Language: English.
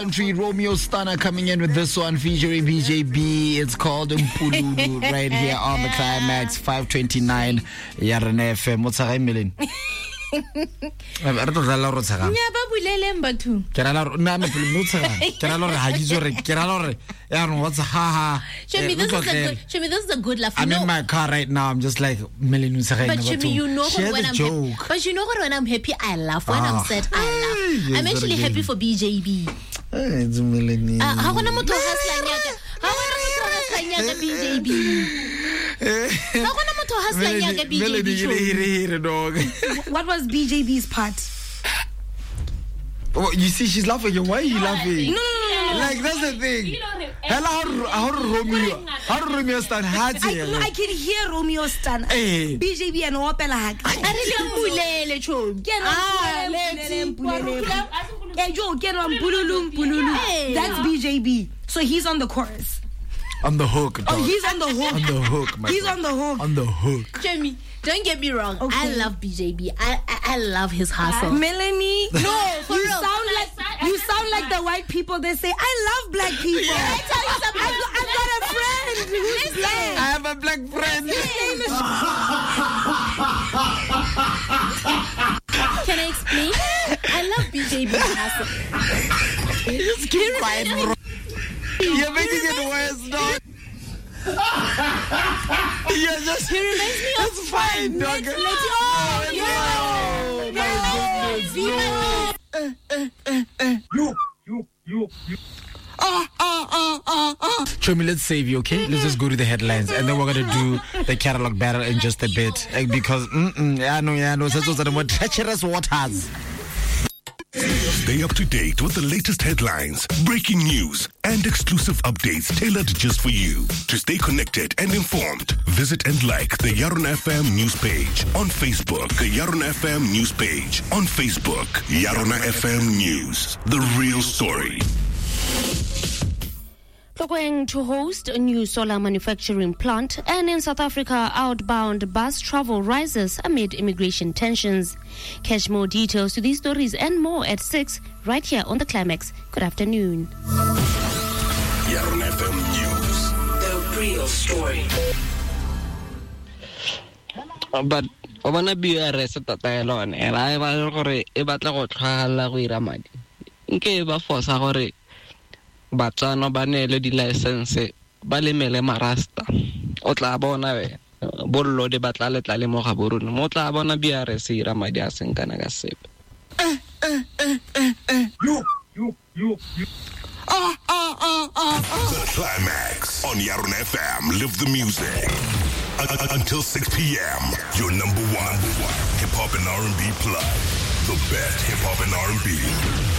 country. Romeo Stunner coming in with this one featuring BJB. It's called Mpululu right here on the Climax 529 Yarn FM. What's up, Millen? This is a good laugh. I'm in my car right now. I'm just like million. But Shimi, you know when I'm happy. But you know when I'm happy, I laugh. When I'm sad, I laugh. I'm actually happy for BJB. It's millennial. How wanna moto BJB? What was BJB's part? Oh, you see, she's laughing. Why are you laughing? No. Like, that's the thing. How Romeo stand hard here? I can hear Romeo stand. BJB and Opela. That's BJB. So he's on the chorus. On the hook. Dog. Oh, he's on the hook. On the hook, my He's friend. on the hook. On the hook. Jamie, don't get me wrong. Okay. I love BJB. I love his hustle. Melanie, No, for you real. sound like the white people. They say, I love black people. I tell you something. I've got a friend who's black. I have a black friend. Can I explain? I love BJB's hustle. Just keep quiet, bro. You're making it worse, dog. You're just. He reminds me of. It's fine, dog. Chomi, let's save you, okay? Let's just go to the headlines and then we're gonna do the catalog battle in just a bit. Because I know such are the more treacherous waters. Stay up to date with the latest headlines, breaking news, and exclusive updates tailored just for you. To stay connected and informed, visit and like the Yarn FM news page on Facebook. The Yarn FM news page on Facebook. Yarn FM News, the real story. Going to host a new solar manufacturing plant, and in South Africa, outbound bus travel rises amid immigration tensions. Catch more details to these stories and more at 6 right here on the Climax. Good afternoon. Yarn FM News, the real story. But I want to be arrested at the alone, and I will go to go to madi. Nke ba force gore batsana ba ne le di license ba le mele marasta o tla bona be bollo de batla le tla le mo ga borone mo tla bona BRS ira madi a seng kana ka sepe The Climax on Yarn FM. Live the music. Until 6 p.m. Your number one hip hop and R&B plug. The best hip hop and R&B.